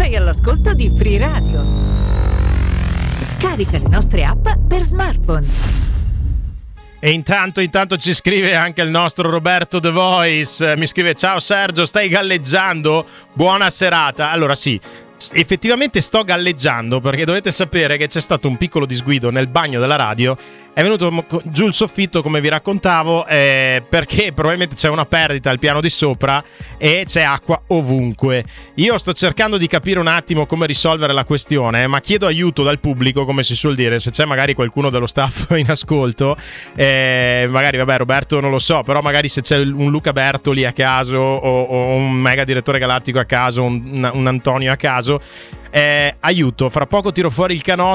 Sei all'ascolto di Free Radio. Scarica le nostre app per smartphone. E intanto ci scrive anche il nostro Roberto The Voice. Mi scrive: ciao Sergio, stai galleggiando? Buona serata. Allora sì, effettivamente sto galleggiando, perché dovete sapere che c'è stato un piccolo disguido nel bagno della radio. È venuto giù il soffitto, come vi raccontavo, perché probabilmente c'è una perdita al piano di sopra e c'è acqua ovunque. Io sto cercando di capire un attimo come risolvere la questione, ma chiedo aiuto dal pubblico, come si suol dire. Se c'è magari qualcuno dello staff in ascolto, magari, vabbè, Roberto non lo so, però magari se c'è un Luca Bertoli a caso o un mega direttore galattico a caso, un Antonio a caso, aiuto. Fra poco tiro fuori il canotto